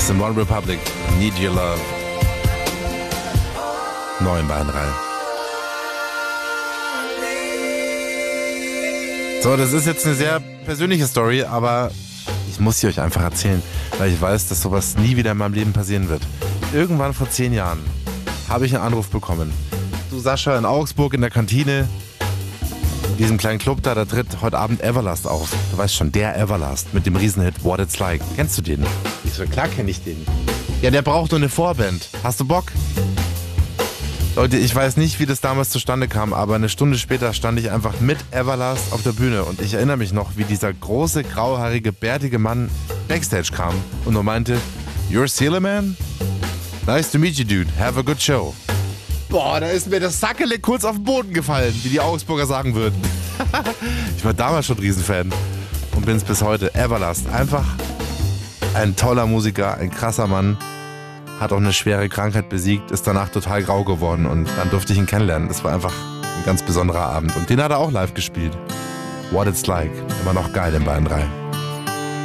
Das sind One Republic, Need Your Love. Neu in Bayern 3. So, das ist jetzt eine sehr persönliche Story, aber ich muss sie euch einfach erzählen, weil ich weiß, dass sowas nie wieder in meinem Leben passieren wird. Irgendwann vor 10 Jahren habe ich einen Anruf bekommen. Du Sascha, in Augsburg in der Kantine, in diesem kleinen Club da tritt heute Abend Everlast auf. Du weißt schon, der Everlast mit dem Riesenhit What It's Like. Kennst du den? Ich so, klar kenne ich den. Ja, der braucht nur eine Vorband. Hast du Bock? Leute, ich weiß nicht, wie das damals zustande kam, aber eine Stunde später stand ich einfach mit Everlast auf der Bühne und ich erinnere mich noch, wie dieser große, grauhaarige, bärtige Mann Backstage kam und nur meinte, You're Sealer Man? Nice to meet you, dude. Have a good show. Boah, da ist mir das Sackele kurz auf den Boden gefallen, wie die Augsburger sagen würden. Ich war damals schon Riesenfan und bin es bis heute. Everlast, einfach ein toller Musiker, ein krasser Mann. Hat auch eine schwere Krankheit besiegt, ist danach total grau geworden und dann durfte ich ihn kennenlernen. Das war einfach ein ganz besonderer Abend und den hat er auch live gespielt. What It's Like, immer noch geil in Bayern 3.